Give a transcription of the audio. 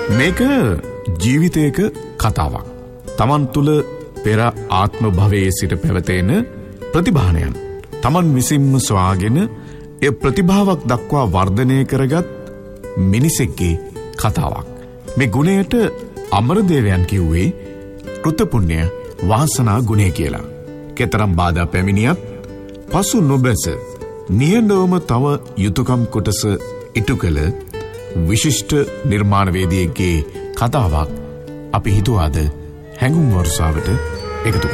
මේක ජීවිතයක කතාවක්. තමන් තුළ පෙර ආත්ම භවයේ සිට පැවතෙන ප්‍රතිභානයන් තමන් විසින්ම සොයාගෙන ඒ ප්‍රතිභාවක් දක්වා වර්ධනය කරගත් මිනිසෙක්ගේ කතාවක්. මේ ගුණයට අමරදේවයන් කිව්වේ කෘතපුණ්‍ය වාසනා ගුණය කියලා. කෙතරම් බාධා පැමිණියත් පසු නොබැස නිහඬවම තව යුතුයකම් කොටස ඉටු කළ විශිෂ්ට නිර්මාණවේදියෙක්ගේ කතාවක් අපි හිතුවාද හැඟුම් වර්ෂාවට එකතු